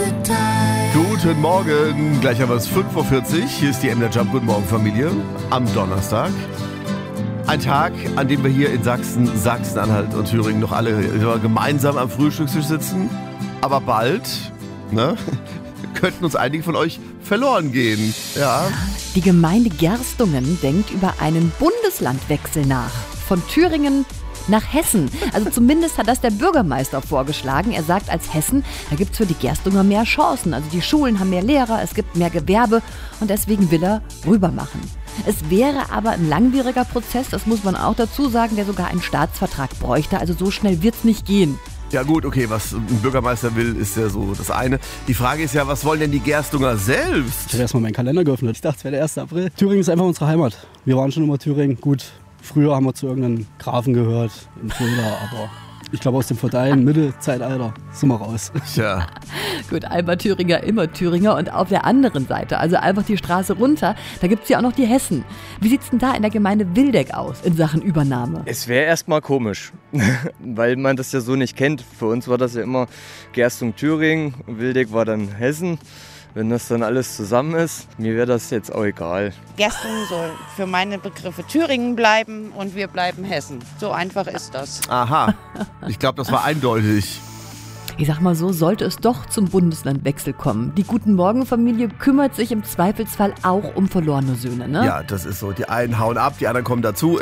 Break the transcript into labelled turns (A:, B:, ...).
A: Guten Morgen, gleich haben wir es 5.40 Uhr. Hier ist die MDR Jump. Guten Morgen, Familie. Am Donnerstag. Ein Tag, an dem wir hier in Sachsen, Sachsen-Anhalt und Thüringen noch alle gemeinsam am Frühstückstisch sitzen. Aber bald, könnten uns einige von euch verloren gehen. Ja.
B: Die Gemeinde Gerstungen denkt über einen Bundeslandwechsel nach. Von Thüringen nach Hessen. Also zumindest hat das der Bürgermeister vorgeschlagen. Er sagt, als Hessen, da gibt es für die Gerstunger mehr Chancen. Also die Schulen haben mehr Lehrer, es gibt mehr Gewerbe und deswegen will er rüber machen. Es wäre aber ein langwieriger Prozess, das muss man auch dazu sagen, der sogar einen Staatsvertrag bräuchte. Also so schnell wird es nicht gehen.
A: Ja gut, okay, was ein Bürgermeister will, ist ja so das eine. Die Frage ist ja, was wollen denn die Gerstunger selbst?
C: Ich habe erstmal meinen Kalender geöffnet. Ich dachte, es wäre der 1. April. Thüringen ist einfach unsere Heimat. Wir waren schon immer Thüringen. Gut, früher haben wir zu irgendeinem Grafen gehört in Fulda, aber ich glaube aus dem feudalen Mittelzeitalter sind wir raus.
A: Tja.
B: Gut, Albert Thüringer, immer Thüringer. Und auf der anderen Seite, also einfach die Straße runter, da gibt es ja auch noch die Hessen. Wie sieht es denn da in der Gemeinde Wildeck aus in Sachen Übernahme?
D: Es wäre erstmal komisch, weil man das ja so nicht kennt. Für uns war das ja immer Gerstung Thüringen, Wildeck war dann Hessen. Wenn das dann alles zusammen ist, mir wäre das jetzt auch egal.
E: Gerstungen soll für meine Begriffe Thüringen bleiben und wir bleiben Hessen. So einfach ist das.
A: Aha, ich glaube, das war eindeutig.
B: Ich sag mal so, sollte es doch zum Bundeslandwechsel kommen. Die Guten-Morgen-Familie kümmert sich im Zweifelsfall auch um verlorene Söhne, ne?
A: Ja, das ist so. Die einen hauen ab, die anderen kommen dazu.